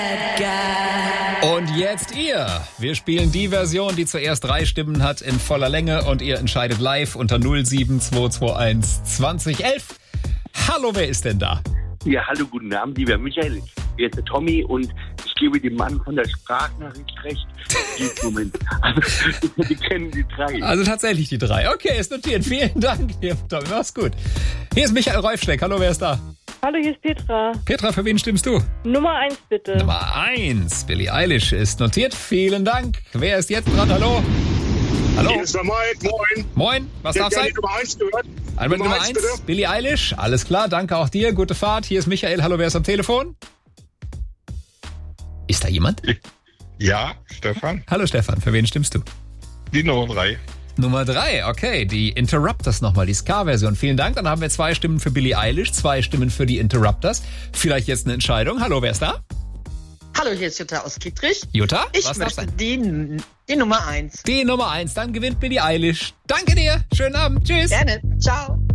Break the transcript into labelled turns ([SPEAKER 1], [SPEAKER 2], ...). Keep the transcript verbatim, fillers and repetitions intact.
[SPEAKER 1] Und jetzt ihr. Wir spielen die Version, die zuerst drei Stimmen hat, in voller Länge und ihr entscheidet live unter null sieben zwei zwei eins zwanzig elf. Hallo, wer ist denn da?
[SPEAKER 2] Ja, hallo, guten Abend, lieber Michael. Hier ist der Tommy und ich gebe dem Mann von der Sprachnachricht recht. Moment. Also, die kennen die drei.
[SPEAKER 1] Also tatsächlich die drei. Okay, ist notiert. Vielen Dank, Tommy. Mach's gut. Hier ist Michael Reufschleck. Hallo, wer ist da?
[SPEAKER 3] Hallo, hier ist Petra.
[SPEAKER 1] Petra, für wen stimmst du?
[SPEAKER 3] Nummer eins, bitte.
[SPEAKER 1] Nummer eins. Billie Eilish ist notiert. Vielen Dank. Wer ist jetzt dran? Hallo? Hallo?
[SPEAKER 4] Hier ist der Mike. Moin.
[SPEAKER 1] Moin. Was darf sein?
[SPEAKER 4] Nummer eins gehört.
[SPEAKER 1] Einmal Nummer eins. Billie Eilish. Alles klar. Danke auch dir. Gute Fahrt. Hier ist Michael. Hallo, wer ist am Telefon? Ist da jemand?
[SPEAKER 4] Ja, Stefan.
[SPEAKER 1] Hallo Stefan, für wen stimmst du?
[SPEAKER 4] Die Nummer drei.
[SPEAKER 1] Nummer drei, okay, die Interrupters nochmal, die Ska-Version. Vielen Dank, dann haben wir zwei Stimmen für Billie Eilish, zwei Stimmen für die Interrupters. Vielleicht jetzt eine Entscheidung. Hallo, wer ist da?
[SPEAKER 5] Hallo, hier ist Jutta aus Kittrich.
[SPEAKER 1] Jutta,
[SPEAKER 5] ich
[SPEAKER 1] was darf
[SPEAKER 5] möchte
[SPEAKER 1] sein?
[SPEAKER 5] Die, die Nummer eins.
[SPEAKER 1] Die Nummer eins, dann gewinnt Billie Eilish. Danke dir, schönen Abend, tschüss.
[SPEAKER 5] Gerne, ciao.